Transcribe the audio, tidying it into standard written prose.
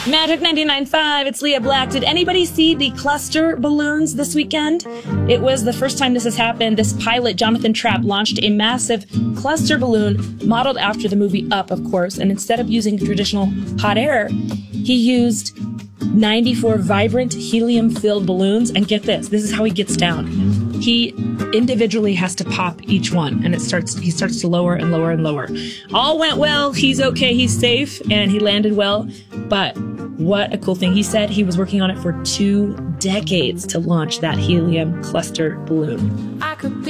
Magic 99.5, it's Leah Black. Did anybody see the cluster balloons this weekend? It was the first time this has happened. This pilot, Jonathan Trapp, launched a massive cluster balloon modeled after the movie Up, of course, and instead of using traditional hot air, he used 94 vibrant helium-filled balloons, and get this is how he gets down. He individually has to pop each one, and he starts to lower and lower and lower. All went well, he's okay, he's safe, and he landed well, but what a cool thing. He said he was working on it for 2 decades to launch that helium cluster balloon.